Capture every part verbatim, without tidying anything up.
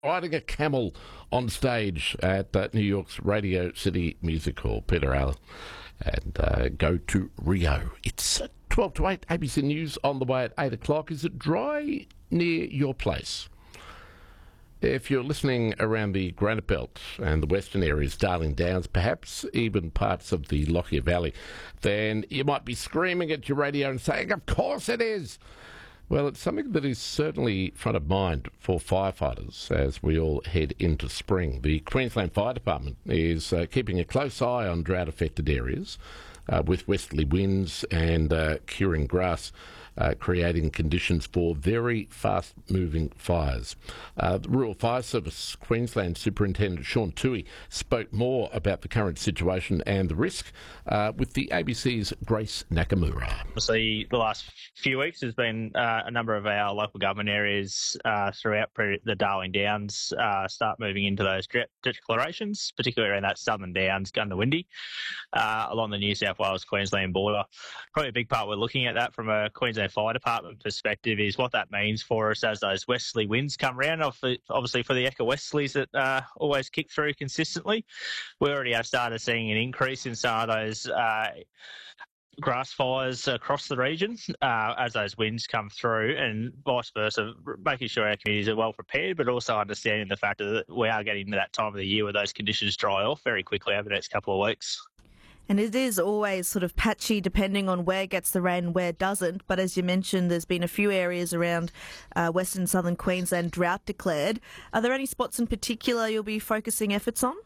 riding a camel on stage at uh, New York's Radio City Music Hall. Peter Allen and uh, Go to Rio. It's twelve to eight, A B C News on the way at eight o'clock. Is it dry near your place? If you're listening around the Granite Belt and the western areas, Darling Downs, perhaps even parts of the Lockyer Valley, then you might be screaming at your radio and saying, of course it is! Well, it's something that is certainly front of mind for firefighters as we all head into spring. The Queensland Fire Department is uh, keeping a close eye on drought-affected areas uh, with westerly winds and uh, curing grass, uh, creating conditions for very fast-moving fires. Uh, the Rural Fire Service Queensland Superintendent Sean Toohey spoke more about the current situation and the risk uh, with the A B C's Grace Nakamura. Obviously, the last few weeks there's been uh, a number of our local government areas uh, throughout the Darling Downs uh, start moving into those drought declarations, particularly around that Southern Downs, Gundawindi, uh, along the New South Wales-Queensland border. Probably a big part we're looking at that from a Queensland Fire Department perspective is what that means for us as those westerly winds come round. Obviously, for the Echo Westerlies that uh, always kick through consistently, we already have started seeing an increase in some of those uh, grass fires across the region uh, as those winds come through, and vice versa, making sure our communities are well prepared, but also understanding the fact that we are getting to that time of the year where those conditions dry off very quickly over the next couple of weeks. And it is always sort of patchy depending on where gets the rain and where doesn't. But as you mentioned, there's been a few areas around uh, Western and Southern Queensland drought declared. Are there any spots in particular you'll be focusing efforts on?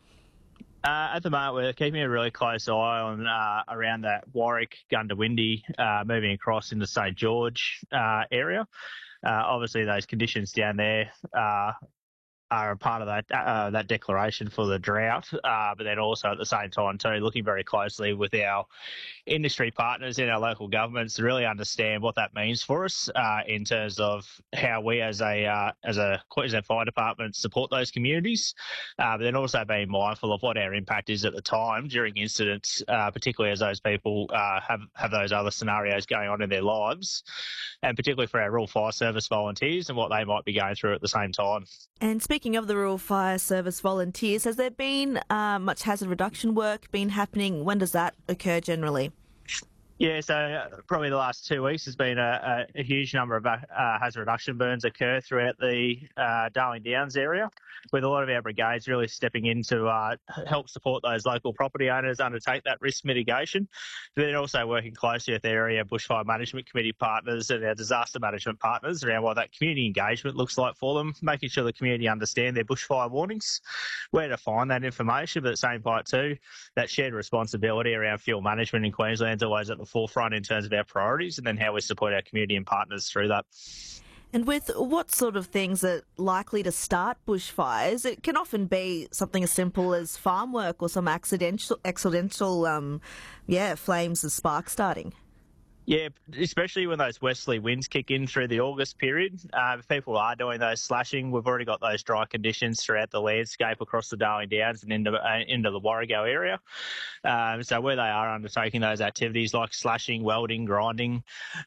Uh, at the moment, we're keeping a really close eye on uh, around that Warwick, Gundawindi, uh, moving across into St George uh, area. Uh, obviously, those conditions down there uh, are a part of that uh, that declaration for the drought, uh, but then also at the same time too, looking very closely with our industry partners in our local governments to really understand what that means for us uh, in terms of how we as a uh, as a Queensland Fire Department support those communities, uh, but then also being mindful of what our impact is at the time during incidents, uh, particularly as those people uh, have, have those other scenarios going on in their lives, and particularly for our Rural Fire Service volunteers and what they might be going through at the same time. And speaking of the Rural Fire Service volunteers, has there been uh, much hazard reduction work been happening? When does that occur generally? Yeah, so uh, probably the last two weeks has been a, a, a huge number of uh, hazard reduction burns occur throughout the uh, Darling Downs area, with a lot of our brigades really stepping in to uh, help support those local property owners undertake that risk mitigation. But then also working closely with their area bushfire management committee partners and our disaster management partners around what that community engagement looks like for them, making sure the community understand their bushfire warnings, where to find that information, but at the same part too, that shared responsibility around fuel management in Queensland is always at the forefront in terms of our priorities and then how we support our community and partners through that. And with what sort of things are likely to start bushfires, it can often be something as simple as farm work or some accidental, accidental, um, yeah, flames and sparks starting. Yeah, especially when those westerly winds kick in through the August period. Uh, if people are doing those slashing, we've already got those dry conditions throughout the landscape across the Darling Downs and into, uh, into the Warrego area. Um, so where they are undertaking those activities like slashing, welding, grinding,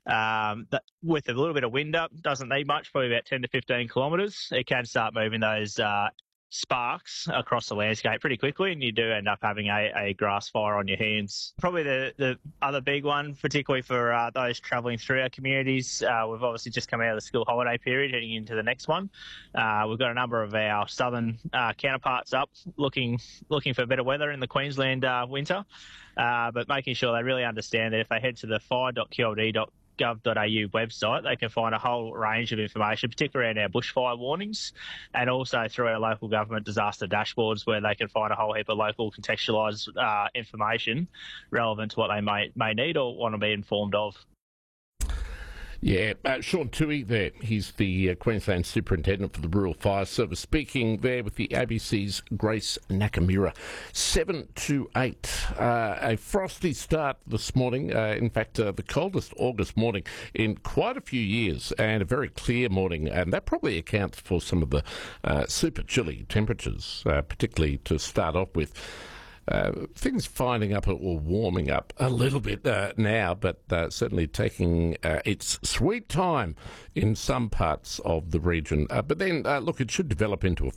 um, that, with a little bit of wind up, doesn't need much, probably about ten to fifteen kilometres, it can start moving those uh, sparks across the landscape pretty quickly, and you do end up having a, a grass fire on your hands. Probably the, the other big one, particularly for uh, those travelling through our communities, uh, we've obviously just come out of the school holiday period heading into the next one. Uh, we've got a number of our southern uh, counterparts up looking looking for better weather in the Queensland uh, winter, uh, but making sure they really understand that if they head to the fire dot q l d dot gov dot a u website, they can find a whole range of information, particularly around our bushfire warnings, and also through our local government disaster dashboards where they can find a whole heap of local contextualised uh, information relevant to what they may, may need or want to be informed of. Yeah, uh, Sean Toohey there. He's the uh, Queensland Superintendent for the Rural Fire Service, speaking there with the A B C's Grace Nakamura. Seven to eight. Uh, a frosty start this morning. Uh, in fact, uh, the coldest August morning in quite a few years, and a very clear morning. And that probably accounts for some of the uh, super chilly temperatures, uh, particularly to start off with. Uh, things finding up or warming up a little bit uh, now, but uh, certainly taking uh, its sweet time in some parts of the region. Uh, but then, uh, look, it should develop into a